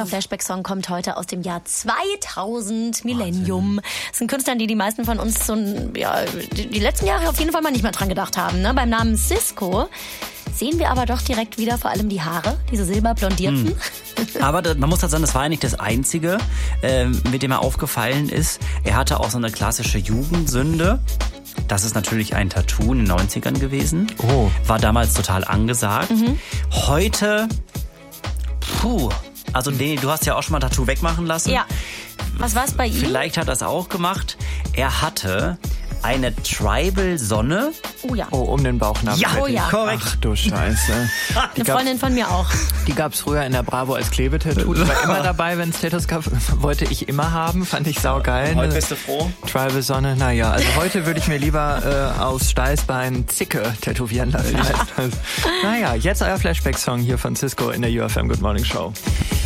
nächster Flashback-Song kommt heute aus dem Jahr 2000, Millennium. Das sind Künstler, die meisten von uns die letzten Jahre auf jeden Fall mal nicht mehr dran gedacht haben. Ne? Beim Namen Sisqó sehen wir aber doch direkt wieder vor allem die Haare, diese silberblondierten. Aber man muss sagen, das war ja nicht das Einzige, mit dem er aufgefallen ist. Er hatte auch so eine klassische Jugendsünde. Das ist natürlich ein Tattoo in den 90ern gewesen. Oh. War damals total angesagt. Heute, also du hast ja auch schon mal ein Tattoo wegmachen lassen. Ja. Was war es bei ihm? Vielleicht hat er es auch gemacht. Er hatte eine Tribal-Sonne. Oh ja. Oh, um den Bauchnabel. Ja, oh ja. Korrekt. Ach du Scheiße. Eine Freundin von mir auch. Die gab's früher in der Bravo als Klebetattoo. Die war immer dabei, wenn es Tattoos gab. Wollte ich immer haben. Fand ich saugeil. Heute bist du froh? Tribal-Sonne, naja. Also heute würde ich mir lieber aus Steißbein Zicke tätowieren lassen. Naja, jetzt euer Flashback-Song hier von Sisqó in der UFM Good Morning Show.